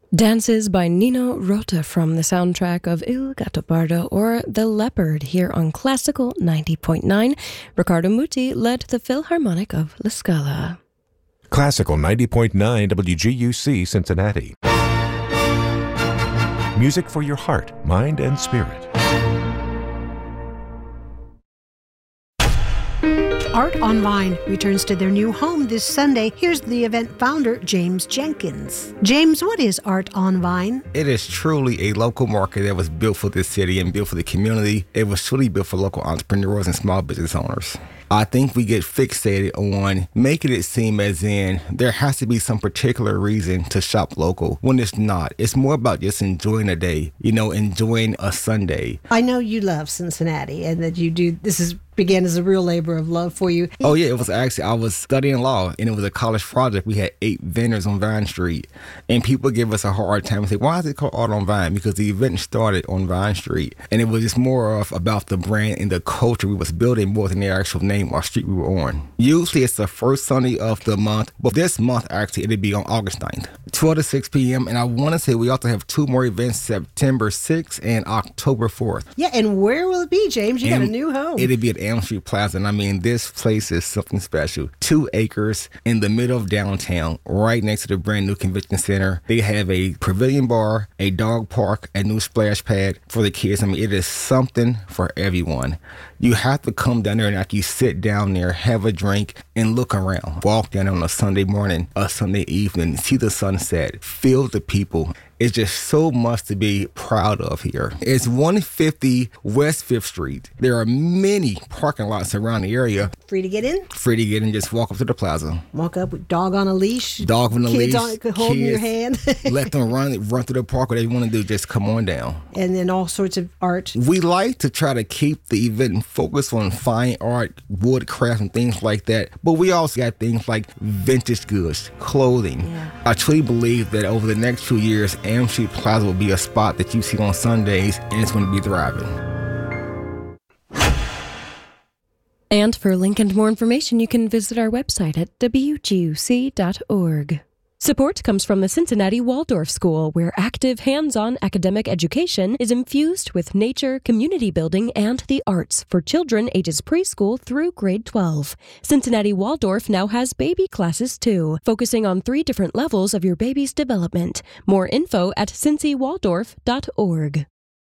Dances by Nino Rota from the soundtrack of Il Gattopardo or The Leopard here on Classical 90.9. Riccardo Muti led the Philharmonic of La Scala. Classical 90.9 WGUC Cincinnati. Music for your heart, mind, and spirit. Art Online returns to their new home this Sunday. Here's the event founder, James Jenkins. James, what is Art on Vine? It is truly a local market that was built for this city and built for the community. It was truly built for local entrepreneurs and small business owners. I think we get fixated on making it seem as in there has to be some particular reason to shop local when it's not. It's more about just enjoying a day, enjoying a Sunday. I know you love Cincinnati and that you do. This began as a real labor of love for you. Oh, yeah. It was actually, I was studying law, and it was a college project. We had 8 vendors on Vine Street, and people give us a hard time and say, why is it called Art on Vine? Because the event started on Vine Street, and it was just more of about the brand and the culture we was building more than the actual name or street we were on. Usually it's the first Sunday of the month, but this month, actually, it'll be on August 9th, 12 to 6 p.m., and I want to say we also have 2 more events, September 6th and October 4th. Yeah, and where will it be, James? You got a new home. It'll be at Elm Street Plaza, and I mean, this place is something special. 2 acres in the middle of downtown, right next to the brand new convention center. They have a pavilion bar, a dog park, a new splash pad for the kids. I mean, it is something for everyone. You have to come down there and actually sit down there, have a drink, and look around. Walk down on a Sunday morning, a Sunday evening, see the sunset, feel the people. It's just so much to be proud of here. It's 150 West 5th Street. There are many parking lots around the area. Free to get in? Free to get in, just walk up to the plaza. Walk up with dog on a leash. Dog on a leash. Kids holding your hand. Let them run through the park. Whatever you want to do, just come on down. And then all sorts of art. We like to try to keep the event focused on fine art, woodcraft, and things like that. But we also got things like vintage goods, clothing. Yeah. I truly believe that over the next 2 years, Elm Street Plaza will be a spot that you see on Sundays, and it's going to be thriving. And for a link and more information, you can visit our website at wguc.org. Support comes from the Cincinnati Waldorf School, where active, hands-on academic education is infused with nature, community building, and the arts for children ages preschool through grade 12. Cincinnati Waldorf now has baby classes, too, focusing on 3 different levels of your baby's development. More info at cincywaldorf.org.